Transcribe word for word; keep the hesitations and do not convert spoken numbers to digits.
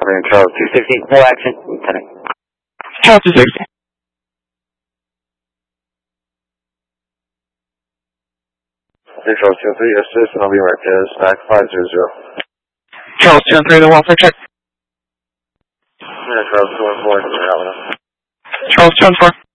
Lieutenant Charles two sixteen, full action, Lieutenant. Charles two sixteen. Charles two three, assist, and I'll be right there. Stack five zero zero. Charles two three, the welfare check. Yeah, Charles two one four, Charles two one four.